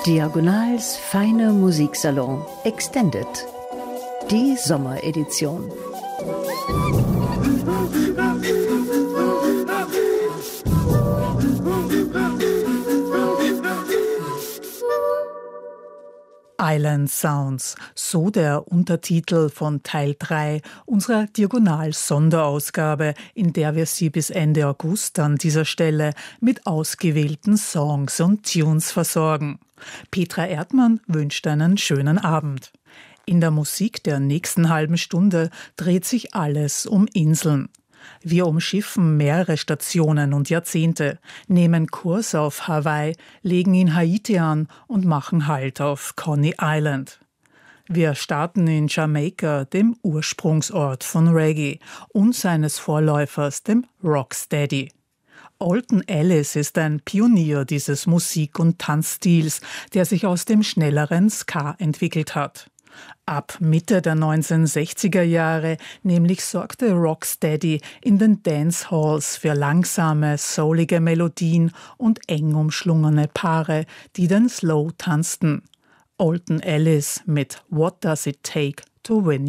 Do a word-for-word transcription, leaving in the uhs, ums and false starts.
Diagonals feine Musiksalon Extended. Die Sommeredition. Island Sounds, so der Untertitel von Teil drei unserer Diagonal-Sonderausgabe, in der wir Sie bis Ende August an dieser Stelle mit ausgewählten Songs und Tunes versorgen. Petra Erdmann wünscht einen schönen Abend. In der Musik der nächsten halben Stunde dreht sich alles um Inseln. Wir umschiffen mehrere Stationen und Jahrzehnte, nehmen Kurs auf Hawaii, legen in Haiti an und machen Halt auf Coney Island. Wir starten in Jamaika, dem Ursprungsort von Reggae und seines Vorläufers, dem Rocksteady. Alton Ellis ist ein Pionier dieses Musik- und Tanzstils, der sich aus dem schnelleren Ska entwickelt hat. Ab Mitte der neunzehnhundertsechziger Jahre nämlich sorgte Rocksteady in den Dancehalls für langsame, soulige Melodien und eng umschlungene Paare, die den Slow tanzten. Alton Ellis mit What Does It Take to Win